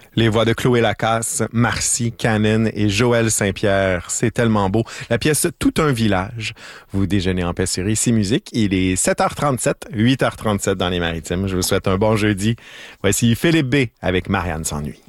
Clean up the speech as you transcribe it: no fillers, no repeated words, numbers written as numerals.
Les voix de Chloé Lacasse, Marcy Cannon et Joël Saint-Pierre. C'est tellement beau. La pièce Tout un village. Vous déjeunez en paix sur Ici Musique. Il est 7h37, 8h37 dans les Maritimes. Je vous souhaite un bon jeudi. Voici Philippe B. avec Marianne s'ennuie.